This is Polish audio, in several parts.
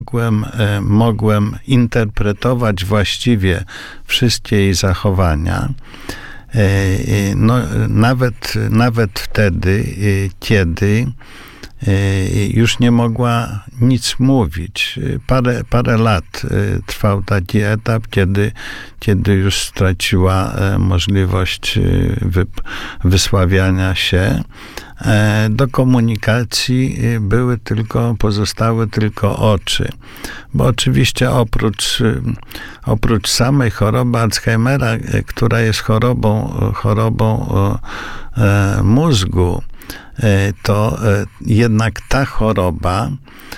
mogłem interpretować właściwie wszystkie jej zachowania. No, nawet wtedy, kiedy już nie mogła nic mówić. Parę lat trwał taki etap, kiedy już straciła możliwość wysławiania się. Do komunikacji pozostały tylko oczy. Bo oczywiście oprócz samej choroby Alzheimera, która jest chorobą mózgu, to jednak ta choroba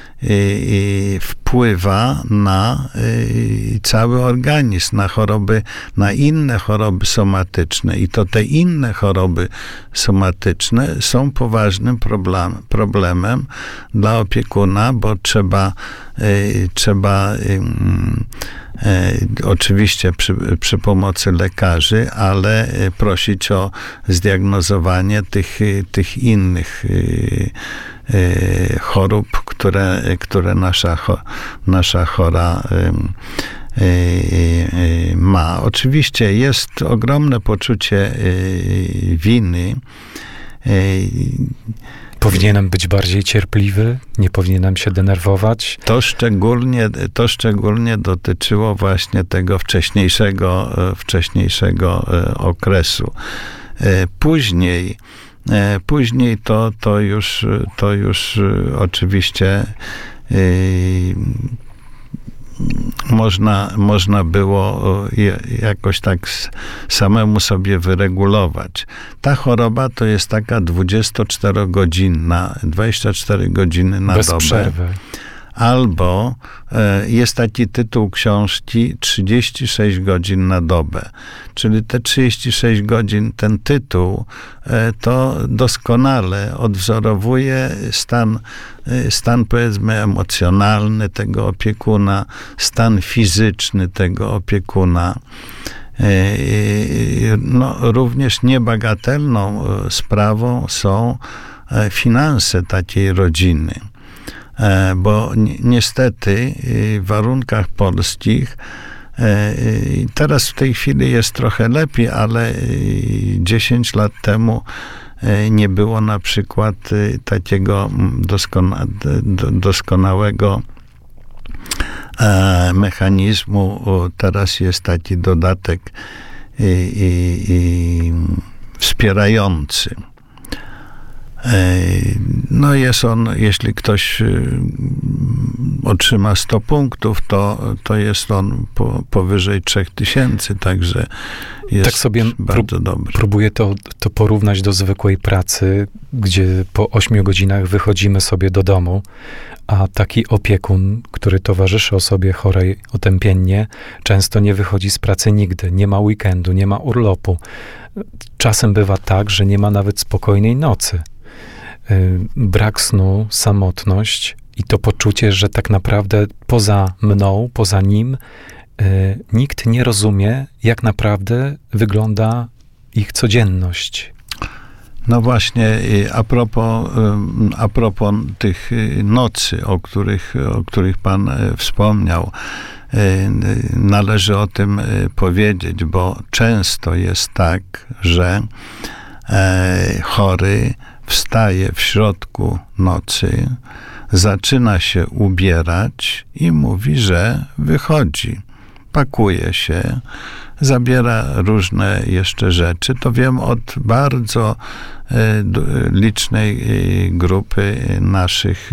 wpływa na cały organizm, na inne choroby somatyczne i to te inne choroby somatyczne są poważnym problemem dla opiekuna, bo trzeba oczywiście przy pomocy lekarzy, ale prosić o zdiagnozowanie tych innych chorób, które nasza chora ma. Oczywiście jest ogromne poczucie winy. Powinienem być bardziej cierpliwy, nie powinienem się denerwować. To szczególnie dotyczyło właśnie tego wcześniejszego okresu. Później to już oczywiście można było jakoś tak samemu sobie wyregulować. Ta choroba to jest taka 24 godziny na bez dobę. Przerwy. Albo jest taki tytuł książki 36 godzin na dobę. Czyli te 36 godzin, ten tytuł, to doskonale odwzorowuje stan powiedzmy emocjonalny tego opiekuna, stan fizyczny tego opiekuna. No, również niebagatelną sprawą są finanse takiej rodziny. Bo niestety w warunkach polskich teraz w tej chwili jest trochę lepiej, ale 10 lat temu nie było na przykład takiego doskonałego mechanizmu. Teraz jest taki dodatek wspierający. No jest on, jeśli ktoś otrzyma 100 punktów, to jest on powyżej 3000, także jest tak sobie bardzo dobry. Próbuję to porównać do zwykłej pracy, gdzie po 8 godzinach wychodzimy sobie do domu, a taki opiekun, który towarzyszy osobie chorej otępiennie, często nie wychodzi z pracy nigdy, nie ma weekendu, nie ma urlopu. Czasem bywa tak, że nie ma nawet spokojnej nocy. Brak snu, samotność i to poczucie, że tak naprawdę poza mną, poza nim, nikt nie rozumie, jak naprawdę wygląda ich codzienność. No właśnie, a propos tych nocy, o których pan wspomniał, należy o tym powiedzieć, bo często jest tak, że chory wstaje w środku nocy, zaczyna się ubierać i mówi, że wychodzi. Pakuje się, zabiera różne jeszcze rzeczy. To wiem od bardzo licznej grupy naszych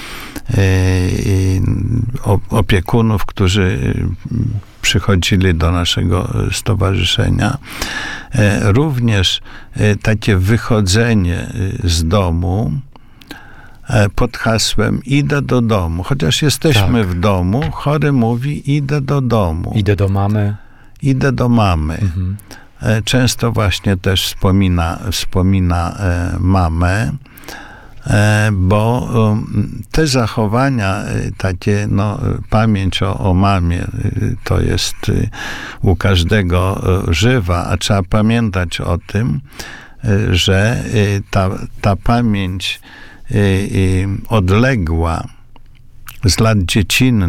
opiekunów, którzy przychodzili do naszego stowarzyszenia. Również takie wychodzenie z domu pod hasłem idę do domu. Chociaż jesteśmy w domu, chory mówi idę do domu. Idę do mamy. Idę do mamy. Mhm. Często właśnie też wspomina mamę, bo te zachowania, takie pamięć o mamie, to jest u każdego żywa, a trzeba pamiętać o tym, że ta pamięć odległa, z lat dziecinnych.